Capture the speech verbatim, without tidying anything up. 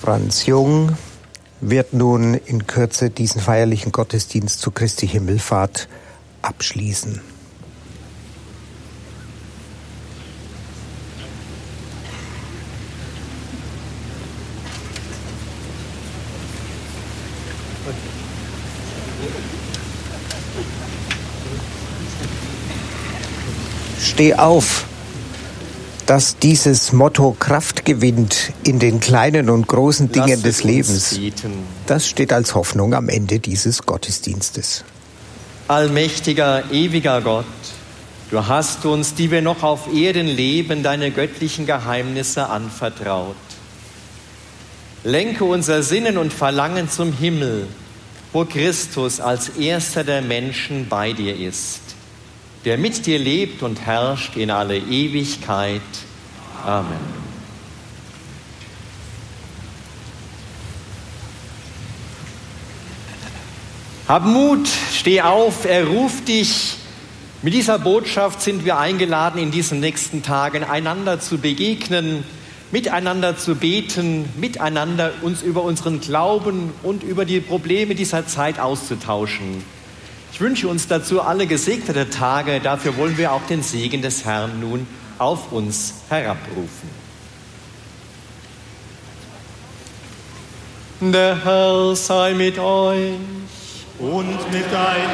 Franz Jung wird nun in Kürze diesen feierlichen Gottesdienst zu Christi Himmelfahrt abschließen. Steh auf, dass dieses Motto Kraft gewinnt in den kleinen und großen Dingen des Lebens. Das steht als Hoffnung am Ende dieses Gottesdienstes. Allmächtiger, ewiger Gott, du hast uns, die wir noch auf Erden leben, deine göttlichen Geheimnisse anvertraut. Lenke unser Sinnen und Verlangen zum Himmel, wo Christus als erster der Menschen bei dir ist, der mit dir lebt und herrscht in alle Ewigkeit. Amen. Hab Mut, steh auf, er ruft dich. Mit dieser Botschaft sind wir eingeladen, in diesen nächsten Tagen einander zu begegnen, miteinander zu beten, miteinander uns über unseren Glauben und über die Probleme dieser Zeit auszutauschen. Ich wünsche uns dazu alle gesegnete Tage. Dafür wollen wir auch den Segen des Herrn nun auf uns herabrufen. Der Herr sei mit euch und mit deinem